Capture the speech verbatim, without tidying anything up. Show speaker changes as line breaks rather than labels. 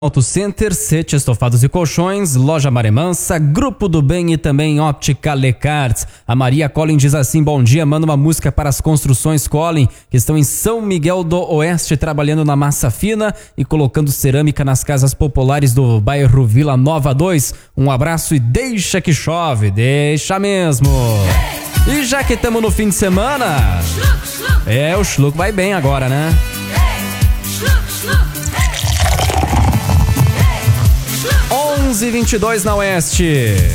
Auto Center, Sete Estofados e Colchões, Loja Maremansa, Grupo do Bem e também Óptica Lecarts. A Maria Colin diz assim: bom dia, manda uma música para as construções Colin, que estão em São Miguel do Oeste, trabalhando na massa fina e colocando cerâmica nas casas populares do bairro Vila Nova dois. Um abraço e deixa que chove, deixa mesmo. E já que estamos no fim de semana, é, o Schluck vai bem agora, né? onze e vinte e dois na Oeste.